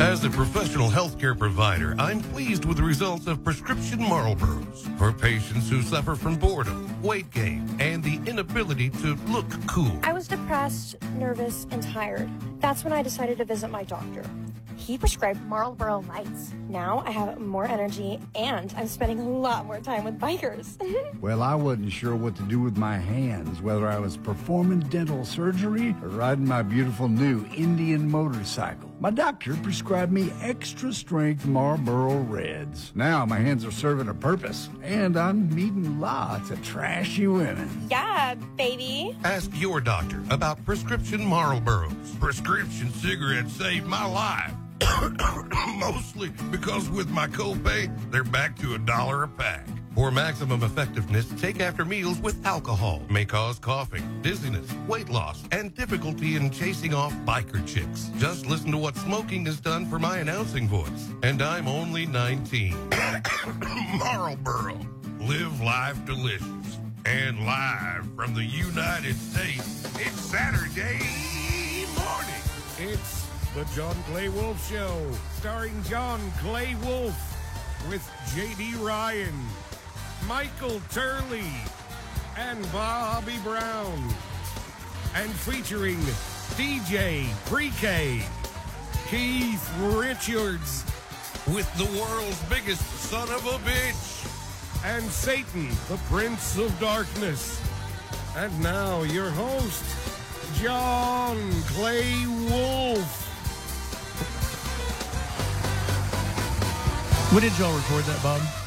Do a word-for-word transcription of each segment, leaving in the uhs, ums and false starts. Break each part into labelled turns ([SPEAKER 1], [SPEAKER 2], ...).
[SPEAKER 1] As a professional healthcare provider, I'm pleased with the results of prescription Marlboros for patients who suffer from boredom, weight gain, and the inability to look cool.
[SPEAKER 2] I was depressed, nervous, and tired. That's when I decided to visit my doctor. He prescribed Marlboro Lights. Now I have more energy, and I'm spending a lot more time with bikers.
[SPEAKER 3] Well, I wasn't sure what to do with my hands, whether I was performing dental surgery or riding my beautiful new Indian motorcycle. My doctor prescribed me extra strength Marlboro Reds. Now my hands are serving a purpose, and I'm meeting lots of trashy women.
[SPEAKER 2] Yeah, baby.
[SPEAKER 1] Ask your doctor about prescription Marlboros. Prescription cigarettes saved my life. Mostly because with my copay, they're back to a dollar a pack. For maximum effectiveness, take after meals with alcohol. May cause coughing, dizziness, weight loss, and difficulty in chasing off biker chicks. Just listen to what smoking has done for my announcing voice. And I'm only nineteen. Marlboro. Live life delicious. And live from the United States, it's Saturday morning.
[SPEAKER 4] It's the John Clay Wolf Show, starring John Clay Wolf with J D Ryan, Michael Turley, and Bobby Brown, and featuring D J Pre-K, Keith Richards,
[SPEAKER 1] With the world's biggest son of a bitch,
[SPEAKER 4] and Satan, the Prince of Darkness. And now your host, John Clay Wolf.
[SPEAKER 5] When did y'all record that,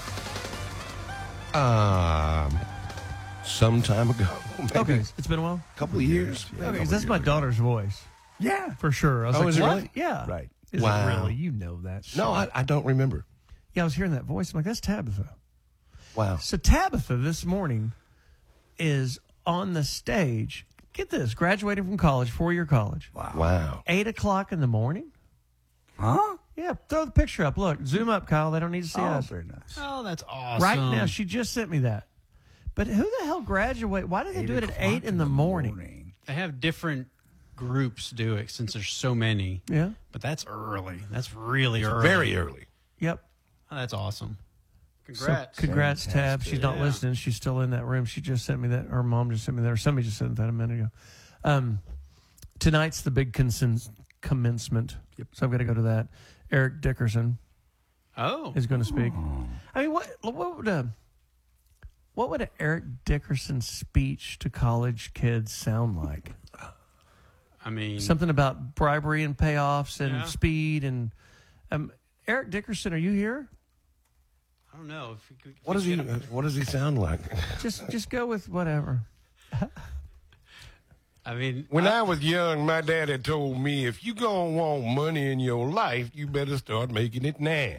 [SPEAKER 5] Bob?
[SPEAKER 1] Um, some time ago. Maybe
[SPEAKER 5] Okay, it's been a while.
[SPEAKER 1] a couple of years.
[SPEAKER 5] Okay, 'cause that's my daughter's voice
[SPEAKER 3] Yeah.
[SPEAKER 5] for sure. I was
[SPEAKER 1] Oh,
[SPEAKER 5] like,
[SPEAKER 1] is it
[SPEAKER 5] what?
[SPEAKER 1] really?
[SPEAKER 5] Yeah,
[SPEAKER 3] Right.
[SPEAKER 5] Is
[SPEAKER 1] Wow.
[SPEAKER 5] it really? You know that?
[SPEAKER 1] No,
[SPEAKER 5] shit.
[SPEAKER 1] I, I don't remember.
[SPEAKER 5] Yeah, I was hearing that voice. I'm like, that's Tabitha.
[SPEAKER 1] Wow.
[SPEAKER 5] So Tabitha this morning is on the stage. Get this, graduating from college, four-year college.
[SPEAKER 3] Wow.
[SPEAKER 1] Wow.
[SPEAKER 5] Eight o'clock in the morning.
[SPEAKER 3] Huh?
[SPEAKER 5] Yeah, throw the picture up. Look, zoom up, Kyle. They don't need to see
[SPEAKER 3] Oh,
[SPEAKER 5] us.
[SPEAKER 3] very nice.
[SPEAKER 6] Oh, that's awesome.
[SPEAKER 5] Right now, she just sent me that. But who the hell graduate? Why do they do it at eight in the morning?
[SPEAKER 6] They have different groups do it since there's so many.
[SPEAKER 5] Yeah.
[SPEAKER 6] But that's early. That's really early.
[SPEAKER 1] Very early.
[SPEAKER 5] Yep.
[SPEAKER 6] Oh, that's awesome.
[SPEAKER 5] So,
[SPEAKER 6] Congrats.
[SPEAKER 5] congrats, Tab.
[SPEAKER 3] Fantastic.
[SPEAKER 5] She's not
[SPEAKER 6] Yeah.
[SPEAKER 5] listening. She's still in that room. She just sent me that. Her mom just sent me that. Or somebody just sent that a minute ago. Um, tonight's the big consen- commencement. Yep. So I'm going to go to that. Eric Dickerson
[SPEAKER 6] oh.
[SPEAKER 5] is going to speak. I mean, what what would a what would an Eric Dickerson speech to college kids sound like?
[SPEAKER 6] I mean,
[SPEAKER 5] Something about bribery and payoffs and
[SPEAKER 6] Yeah.
[SPEAKER 5] speed and um, Eric Dickerson, are you here?
[SPEAKER 6] I don't know. If we could, if
[SPEAKER 1] What
[SPEAKER 6] we
[SPEAKER 1] does he?
[SPEAKER 6] get him-
[SPEAKER 1] What does he sound like?
[SPEAKER 5] Just just go with whatever.
[SPEAKER 6] I mean,
[SPEAKER 1] When I was young, my daddy told me, if you gonna want money in your life, you better start making it now.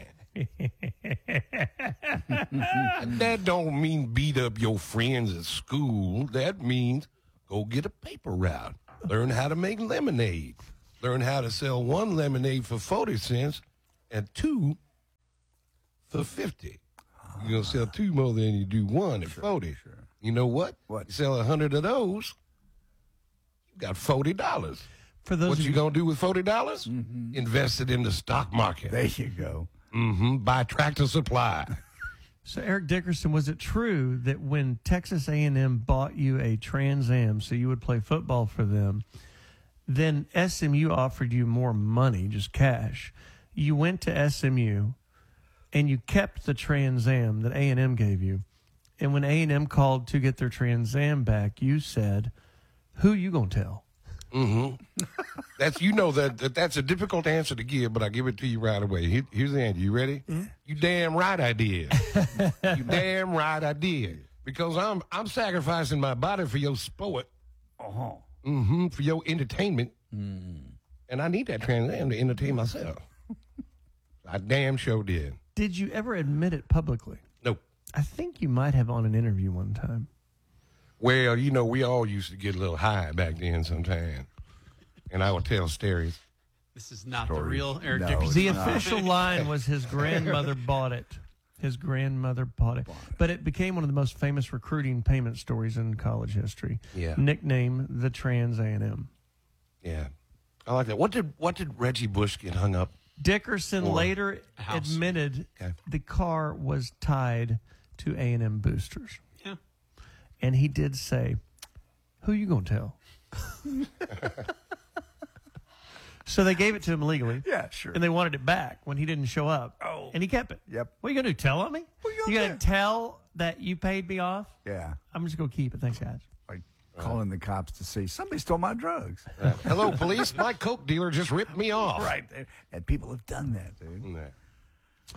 [SPEAKER 1] And that don't mean beat up your friends at school. That means go get a paper route. Learn how to make lemonade. Learn how to sell one lemonade for forty cents and two for fifty. You're gonna sell two more than you do one at forty.
[SPEAKER 3] sure.
[SPEAKER 1] You know what?
[SPEAKER 3] What?
[SPEAKER 1] You sell a hundred of those, you got forty dollars.
[SPEAKER 5] For those
[SPEAKER 1] What
[SPEAKER 5] of
[SPEAKER 1] you
[SPEAKER 5] you,
[SPEAKER 1] gonna do with forty dollars? Invest it in the stock market.
[SPEAKER 3] There you go.
[SPEAKER 1] Mm-hmm. Buy Tractor Supply.
[SPEAKER 5] so Eric Dickerson, was it true that when Texas A and M bought you a Trans Am so you would play football for them, then S M U offered you more money, just cash? You went to S M U and you kept the Trans Am that A and M gave you. And when A and M called to get their Trans Am back, you said, who you gonna tell?
[SPEAKER 1] Mm-hmm. That's you know that, that that's a difficult answer to give, but I give it to you right away. Here, here's the answer. You ready?
[SPEAKER 5] Yeah.
[SPEAKER 1] You damn right I did. You damn right I did. Because I'm I'm sacrificing my body for your sport.
[SPEAKER 3] Uh-huh.
[SPEAKER 1] Mm-hmm. For your entertainment. And I need that Trans Am to entertain myself. I damn sure did.
[SPEAKER 5] Did you ever admit it publicly?
[SPEAKER 1] Nope.
[SPEAKER 5] I think you might have on an interview one time.
[SPEAKER 1] Well, you know, we all used to get a little high back then sometime. And I would tell stories.
[SPEAKER 6] this is not the
[SPEAKER 3] Story.
[SPEAKER 6] real Eric
[SPEAKER 3] No,
[SPEAKER 6] Dickerson.
[SPEAKER 5] The
[SPEAKER 3] it's not.
[SPEAKER 5] official line was his grandmother bought it. His grandmother bought it. But it became one of the most famous recruiting payment stories in college history.
[SPEAKER 1] Yeah.
[SPEAKER 5] Nicknamed the Trans A and M.
[SPEAKER 1] Yeah. I like that. What did what did Reggie Bush get hung up
[SPEAKER 5] Dickerson
[SPEAKER 7] Or
[SPEAKER 5] later
[SPEAKER 6] a house.
[SPEAKER 5] admitted
[SPEAKER 7] Okay.
[SPEAKER 5] the car was tied to A and M boosters.
[SPEAKER 6] Yeah.
[SPEAKER 5] And he did say, who you going to tell? So they gave it to him legally.
[SPEAKER 3] Yeah, sure.
[SPEAKER 5] And they wanted it back when he didn't show up.
[SPEAKER 3] Oh.
[SPEAKER 5] And he kept it.
[SPEAKER 3] Yep.
[SPEAKER 5] What are you going to do? Tell on me?
[SPEAKER 3] What you
[SPEAKER 5] you
[SPEAKER 3] gonna
[SPEAKER 5] going
[SPEAKER 3] do?
[SPEAKER 5] to tell that you paid me off?
[SPEAKER 3] Yeah.
[SPEAKER 5] I'm just going to keep it. Thanks, guys.
[SPEAKER 3] Like calling the cops to say, somebody stole my drugs.
[SPEAKER 7] Hello, police. My Coke dealer just ripped me off.
[SPEAKER 3] Right. And people have done that, dude.
[SPEAKER 7] Yeah.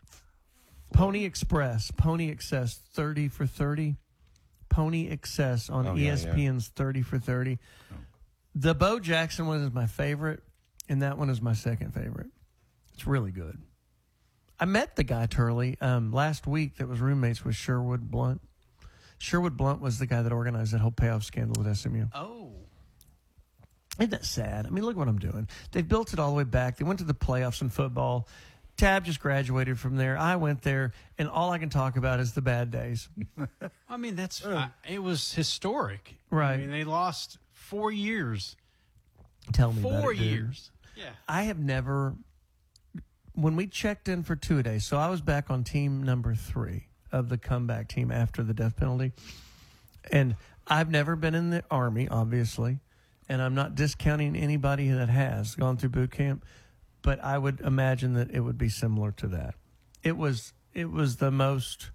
[SPEAKER 5] Pony Express, Pony Excess, thirty for thirty. Pony Excess on
[SPEAKER 7] Oh, yeah,
[SPEAKER 5] E S P N's thirty for thirty. The Bo Jackson one is my favorite, and that one is my second favorite. It's really good. I met the guy, Turley, um, last week that was roommates with Sherwood Blunt. Sherwood Blunt was the guy that organized that whole payoff scandal with S M U.
[SPEAKER 6] Oh.
[SPEAKER 5] Isn't that sad? I mean, look what I'm doing. They've built it all the way back. They went to the playoffs in football. Tab just graduated from there. I went there, and all I can talk about is the bad days.
[SPEAKER 6] I mean, that's uh, it was historic.
[SPEAKER 5] Right.
[SPEAKER 6] I mean, they lost four years.
[SPEAKER 5] Tell me about
[SPEAKER 6] Four
[SPEAKER 5] it, dude.
[SPEAKER 6] years. Yeah.
[SPEAKER 5] I have never, when we checked in for two-a-days, so I was back on team number three of the comeback team after the death penalty. And I've never been in the Army, obviously, and I'm not discounting anybody that has gone through boot camp, but I would imagine that it would be similar to that. It was it was the most,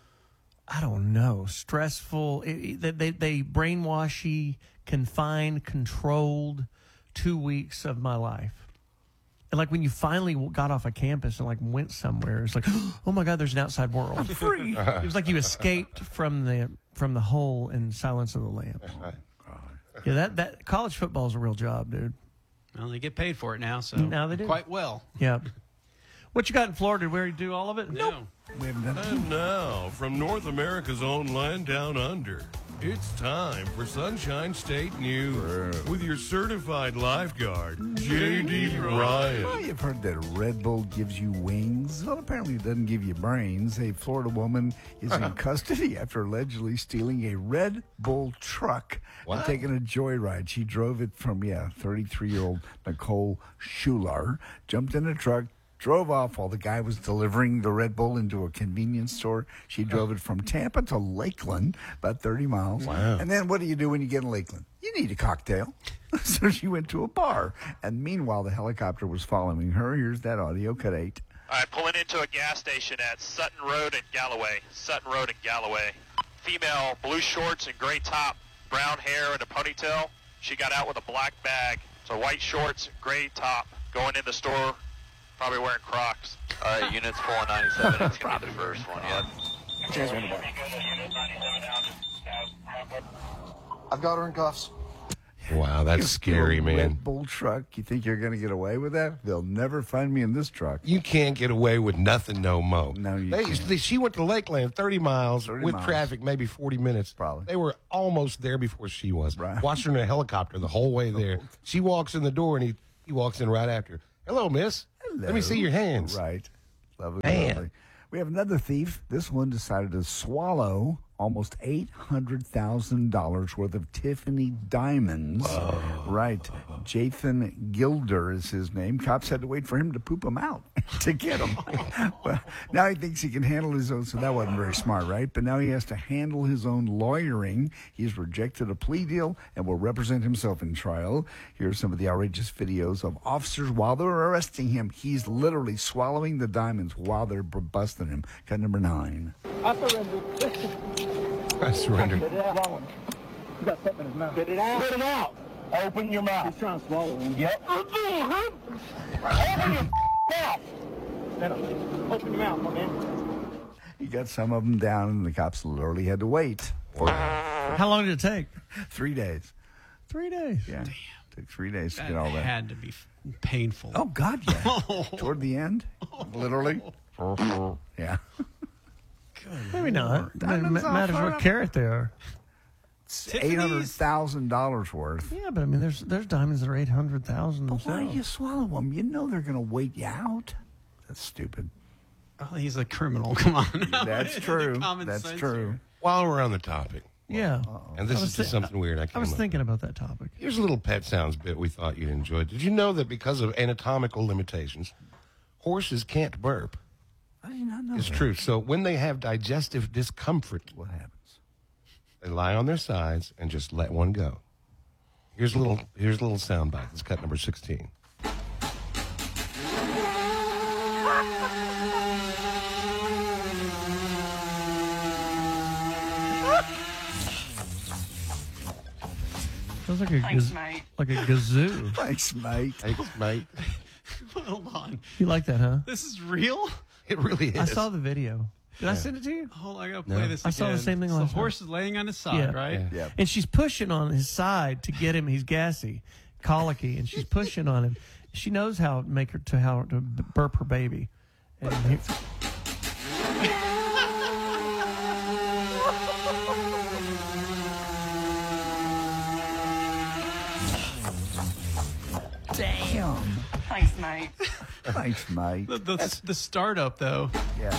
[SPEAKER 5] I don't know, stressful. It, it, they they brainwashy, confined, controlled two weeks of my life. And like when you finally got off a campus and like went somewhere, it's like, oh my God, there's an outside world. Free. It was like you escaped from the from the hole in Silence of the Lambs. Yeah, that that college football is a real job, dude.
[SPEAKER 6] Well, they get paid for it now, so
[SPEAKER 5] Now they do.
[SPEAKER 6] quite well.
[SPEAKER 5] Yeah. What you got in Florida? Did we already do all of it?
[SPEAKER 6] No.
[SPEAKER 3] We haven't done
[SPEAKER 4] And now, from North America's own land down under, it's time for Sunshine State News with your certified lifeguard, J D
[SPEAKER 3] Well,
[SPEAKER 4] Ryan.
[SPEAKER 3] you've heard that Red Bull gives you wings. Well, apparently it doesn't give you brains. A Florida woman is in custody after allegedly stealing a Red Bull truck and taking a joyride. She drove it from, yeah, thirty-three-year-old Nicole Schuler, jumped in a truck, drove off while the guy was delivering the Red Bull into a convenience store. She drove it from Tampa to Lakeland, about thirty miles.
[SPEAKER 7] Wow.
[SPEAKER 3] And then what do you do when you get in Lakeland? You need a cocktail. So she went to a bar. And meanwhile, the helicopter was following her. Here's that audio, cut eight.
[SPEAKER 8] All right, pulling into a gas station at Sutton Road and Galloway. Sutton Road and Galloway. Female, blue shorts and gray top, brown hair and a ponytail. She got out with a black bag. So white shorts, gray top, going in the store, probably wearing Crocs. All right, units four ninety-seven. It's going to be the first one, yep.
[SPEAKER 9] I've got her in cuffs.
[SPEAKER 7] Wow, that's scary,
[SPEAKER 3] Your
[SPEAKER 7] man.
[SPEAKER 3] Red Bull truck. You think you're going to get away with that? They'll never find me in this truck.
[SPEAKER 7] You can't get away with nothing no mo.
[SPEAKER 3] No, you
[SPEAKER 7] they,
[SPEAKER 3] can't.
[SPEAKER 7] they- She went to Lakeland thirty miles
[SPEAKER 3] thirty
[SPEAKER 7] with
[SPEAKER 3] miles.
[SPEAKER 7] traffic, maybe forty minutes.
[SPEAKER 3] Probably.
[SPEAKER 7] They were almost there before she was.
[SPEAKER 3] Right.
[SPEAKER 7] Watched her in a helicopter the whole way there. She walks in the door, and he, he walks in right after. Hello, miss. Let me see your hands.
[SPEAKER 3] Right. Lovely.
[SPEAKER 7] Man.
[SPEAKER 3] lovely. We have another thief. This one decided to swallow almost eight hundred thousand dollars worth of Tiffany diamonds. Right. Jathan Gilder is his name. Cops had to wait for him to poop them out to get them. Well, now he thinks he can handle his own, so that wasn't very smart, right? But now he has to handle his own lawyering. He's rejected a plea deal and will represent himself in trial. Here's some of the outrageous videos of officers while they're arresting him. He's literally swallowing the diamonds while they're busting him. Cut number nine.
[SPEAKER 7] I surrendered.
[SPEAKER 9] You got something in his mouth. Spit it out. Spit it out. Open your mouth. He's trying to swallow him. Yep. Open your mouth. Open your mouth, my man.
[SPEAKER 3] He got some of them down, and the cops literally had to wait for
[SPEAKER 5] How long did it take?
[SPEAKER 3] three days.
[SPEAKER 5] Three days.
[SPEAKER 3] Yeah. Took three days to
[SPEAKER 6] That
[SPEAKER 3] get all that.
[SPEAKER 6] had to be f- painful.
[SPEAKER 3] Oh, God, yeah. Toward the end, literally. Yeah.
[SPEAKER 5] Maybe not. It
[SPEAKER 3] Diamonds
[SPEAKER 5] ma-
[SPEAKER 3] all
[SPEAKER 5] matters
[SPEAKER 3] far
[SPEAKER 5] what
[SPEAKER 3] up.
[SPEAKER 5] carat they are.
[SPEAKER 3] eight hundred thousand dollars worth.
[SPEAKER 5] Yeah, but I mean, there's there's diamonds that are eight hundred thousand.
[SPEAKER 3] But why do you swallow them? You know they're going to wait you out. That's stupid.
[SPEAKER 6] Oh, he's a criminal. Come on.
[SPEAKER 3] That's true.
[SPEAKER 6] Common
[SPEAKER 3] That's
[SPEAKER 6] sense
[SPEAKER 3] true.
[SPEAKER 6] here.
[SPEAKER 7] While we're on the topic,
[SPEAKER 5] Yeah.
[SPEAKER 7] and this
[SPEAKER 5] I was
[SPEAKER 7] is just
[SPEAKER 5] thi-
[SPEAKER 7] something weird I
[SPEAKER 5] I
[SPEAKER 7] came
[SPEAKER 5] was
[SPEAKER 7] up-
[SPEAKER 5] thinking about that topic.
[SPEAKER 7] Here's a little Pet Sounds bit we thought you'd enjoy. Did you know that because of anatomical limitations, horses can't burp.
[SPEAKER 3] I did not know
[SPEAKER 7] It's
[SPEAKER 3] that.
[SPEAKER 7] true. So when they have digestive discomfort,
[SPEAKER 3] What happens?
[SPEAKER 7] they lie on their sides and just let one go. Here's a little. Here's a little sound bite. It's cut number sixteen.
[SPEAKER 5] Sounds like a gaz- like a gazoo.
[SPEAKER 3] Thanks, mate.
[SPEAKER 7] Thanks, mate.
[SPEAKER 6] Hold on.
[SPEAKER 5] You like that, huh?
[SPEAKER 6] This is real?
[SPEAKER 7] It really is.
[SPEAKER 5] I saw the video. Did I send it to you?
[SPEAKER 6] Hold on, I gotta play
[SPEAKER 7] No.
[SPEAKER 6] this
[SPEAKER 5] I
[SPEAKER 6] again.
[SPEAKER 5] saw the same thing
[SPEAKER 6] So
[SPEAKER 5] last
[SPEAKER 6] the horse is laying on his side,
[SPEAKER 5] Yeah.
[SPEAKER 6] right?
[SPEAKER 7] Yeah.
[SPEAKER 3] Yeah.
[SPEAKER 5] And she's pushing on his side to get him. He's gassy, colicky, and she's pushing on him. She knows how to make her to how to burp her baby. And he,
[SPEAKER 3] Damn.
[SPEAKER 9] Thanks, mate.
[SPEAKER 3] Thanks, mate.
[SPEAKER 6] The, the, the startup, though.
[SPEAKER 3] Yeah.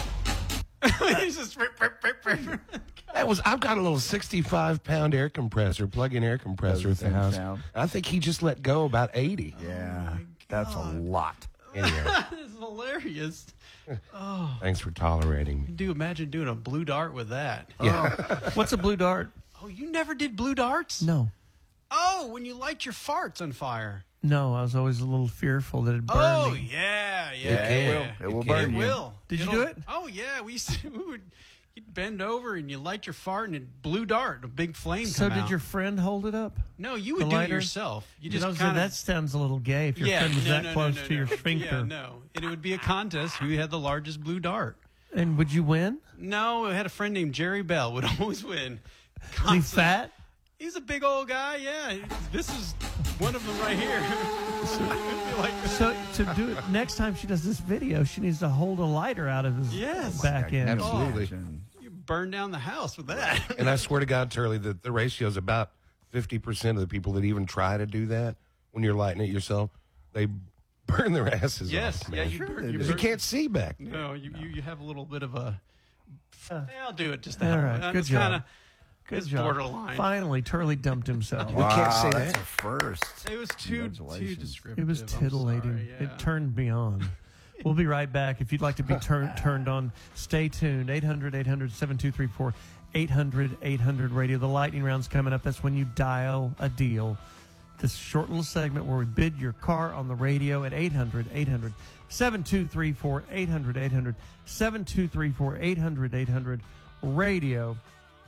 [SPEAKER 6] He's just... rip, rip, rip, rip.
[SPEAKER 7] That was. I've got a little sixty-five pound air compressor, plug-in air compressor at
[SPEAKER 3] Does
[SPEAKER 7] the
[SPEAKER 3] the same
[SPEAKER 7] house.
[SPEAKER 3] sound?
[SPEAKER 7] I think he just let go about eighty.
[SPEAKER 3] Yeah. That's a lot.
[SPEAKER 7] Anyway,
[SPEAKER 6] This is hilarious.
[SPEAKER 7] thanks for tolerating me.
[SPEAKER 6] Do imagine doing a blue dart with that.
[SPEAKER 5] what's a blue dart?
[SPEAKER 6] Oh, you never did blue darts?
[SPEAKER 5] No,
[SPEAKER 6] Oh, when you light your farts on fire.
[SPEAKER 5] no. I was always a little fearful that it'd burn
[SPEAKER 6] Oh,
[SPEAKER 5] me.
[SPEAKER 6] yeah, yeah.
[SPEAKER 3] Yeah, it will. It will burn
[SPEAKER 6] It
[SPEAKER 3] you.
[SPEAKER 6] will.
[SPEAKER 5] Did you
[SPEAKER 6] It'll-
[SPEAKER 5] do it?
[SPEAKER 6] Oh, yeah. We used to, we would you'd bend over and you light your fart and it blue dart, a big flame
[SPEAKER 5] So
[SPEAKER 6] come
[SPEAKER 5] did
[SPEAKER 6] out.
[SPEAKER 5] your friend hold it up?
[SPEAKER 6] No, you
[SPEAKER 5] the
[SPEAKER 6] would do it
[SPEAKER 5] lighter?
[SPEAKER 6] yourself. You
[SPEAKER 5] You
[SPEAKER 6] just
[SPEAKER 5] know, so
[SPEAKER 6] kind
[SPEAKER 5] that
[SPEAKER 6] of
[SPEAKER 5] sounds a little gay if your
[SPEAKER 6] yeah,
[SPEAKER 5] friend was
[SPEAKER 6] no,
[SPEAKER 5] that
[SPEAKER 6] no, no,
[SPEAKER 5] close
[SPEAKER 6] no,
[SPEAKER 5] to
[SPEAKER 6] no.
[SPEAKER 5] your sphincter.
[SPEAKER 6] Yeah, no. And it would be a contest who had the largest blue dart.
[SPEAKER 5] And would you win?
[SPEAKER 6] No, I had a friend named Jerry Bell would always win.
[SPEAKER 5] Is he
[SPEAKER 6] Constantly.
[SPEAKER 5] fat?
[SPEAKER 6] He's a big old guy, yeah. This is one of them right here. like,
[SPEAKER 5] So to do it next time she does this video, she needs to hold a lighter out of his
[SPEAKER 6] Yes.
[SPEAKER 5] back end.
[SPEAKER 7] Absolutely.
[SPEAKER 6] you burn down the house with that.
[SPEAKER 7] And I swear to God, Turley, that the ratio is about fifty percent of the people that even try to do that when you're lighting it yourself, they burn their asses
[SPEAKER 6] yes,
[SPEAKER 7] off.
[SPEAKER 6] yeah,
[SPEAKER 7] man.
[SPEAKER 6] you, burn,
[SPEAKER 3] they
[SPEAKER 6] you,
[SPEAKER 3] do.
[SPEAKER 7] You
[SPEAKER 6] burn-
[SPEAKER 7] can't see back there.
[SPEAKER 6] No, you, you, you have a little bit of a.
[SPEAKER 5] Uh,
[SPEAKER 6] I'll do it just
[SPEAKER 5] all
[SPEAKER 6] now.
[SPEAKER 5] right,
[SPEAKER 6] Uh,
[SPEAKER 5] good
[SPEAKER 6] it's
[SPEAKER 5] job.
[SPEAKER 6] Kinda,
[SPEAKER 5] Good
[SPEAKER 6] it's
[SPEAKER 5] job.
[SPEAKER 6] borderline.
[SPEAKER 5] Finally, Turley dumped himself.
[SPEAKER 7] We can't say
[SPEAKER 3] that's
[SPEAKER 7] that.
[SPEAKER 3] a first.
[SPEAKER 6] It was too too
[SPEAKER 3] Congratulations.
[SPEAKER 6] descriptive.
[SPEAKER 5] It was
[SPEAKER 6] I'm
[SPEAKER 5] titillating.
[SPEAKER 6] sorry, yeah.
[SPEAKER 5] It turned me on. We'll be right back. If you'd like to be tur- turned on, stay tuned. eight hundred, eight hundred, seven two three four, eight hundred, eight hundred radio. The lightning round's coming up. That's when you dial a deal. This short little segment where we bid your car on the radio at eight hundred, eight hundred, seven two three four, eight hundred, eight hundred, seven two three four, eight hundred, eight hundred radio.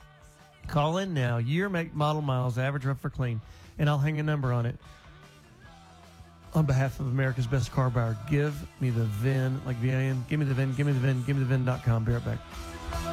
[SPEAKER 5] Call in now. Year, make, model, miles, average, rough or clean, and I'll hang a number on it. On behalf of America's Best Car Buyer, give me the V I N, like V I N, give me the V I N, give me the V I N, give me the V I N dot com. Be right back.